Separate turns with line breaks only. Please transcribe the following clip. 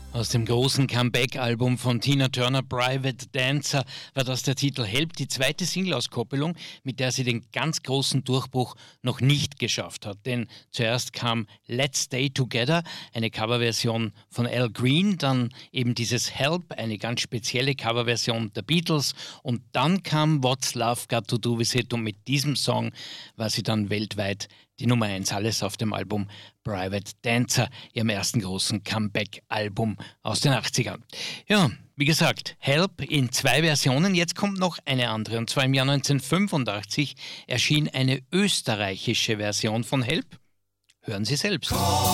Aus dem großen Comeback-Album von Tina Turner, Private Dancer, war das der Titel Help, die zweite Single-Auskopplung, mit der sie den ganz großen Durchbruch noch nicht geschafft hat. Denn zuerst kam Let's Stay Together, eine Coverversion von Al Green, dann eben dieses Help, eine ganz spezielle Coverversion der Beatles, und dann kam What's Love Got to Do With It, und mit diesem Song war sie dann weltweit die Nummer 1, alles auf dem Album Private Dancer, ihrem ersten großen Comeback-Album aus den 80ern. Ja, wie gesagt, Help in 2 Versionen. Jetzt kommt noch eine andere, und zwar im Jahr 1985 erschien eine österreichische Version von Help. Hören Sie selbst.